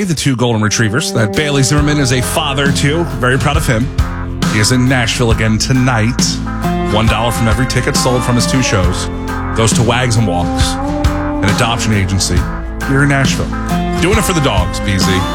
the 2 golden retrievers that Bailey Zimmerman is a father to. Very proud of him. He is in Nashville again tonight. $1 from every ticket sold from his 2 shows goes to Wags and Walks, an adoption agency here in Nashville. Doing it for the dogs, BZ.